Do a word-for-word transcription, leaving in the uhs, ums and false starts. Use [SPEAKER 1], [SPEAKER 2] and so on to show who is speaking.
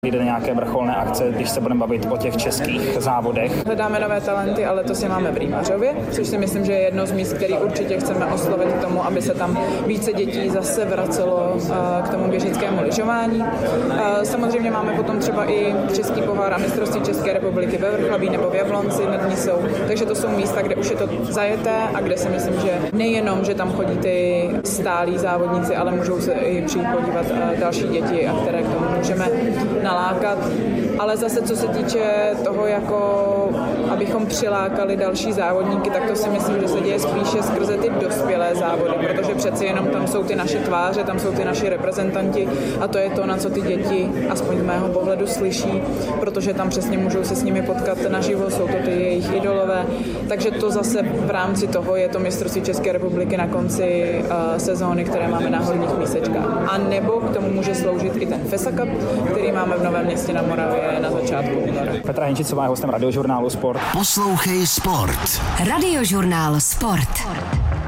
[SPEAKER 1] Jde na nějaké vrcholné akce, když se budeme bavit o těch českých závodech.
[SPEAKER 2] Hledáme nové talenty, ale to si máme v Rýmařově, což si myslím, že je jedno z míst, který určitě chceme oslovit k tomu, aby se tam více dětí zase vracelo k tomu běžeckému lyžování. Samozřejmě máme potom třeba i Český pohár a mistrovství České republiky ve Vrchlabí nebo v Jablonci nad Nisou. Takže to jsou místa, kde už je to zajeté a kde si myslím, že nejenom, že tam chodí ty stálí závodníci, ale můžou se i přijít podívat další děti, a které k tomu můžeme nalákat. Ale zase, co se týče toho, jako abychom přilákali další závodníky, tak to si myslím, že se děje spíše skrze ty dospělé závody, protože přeci jenom tam jsou ty naše tváře, tam jsou ty naši reprezentanti a to je to, na co ty děti, aspoň z mého pohledu, slyší, protože tam přesně můžou se s nimi potkat naživo, jsou to ty jejich idolové. Takže to zase v rámci toho je to mistrovství České republiky na konci uh, sezóny, které máme na Horních Mísečkách. A nebo k tomu může sloužit i ten FESA Cup, který máme v Novém Městě na Moravě na začátku února.
[SPEAKER 1] Petra Hinčicová je hostem Radiožurnálu Sport.
[SPEAKER 3] Poslouchej Sport. Radiožurnál Sport.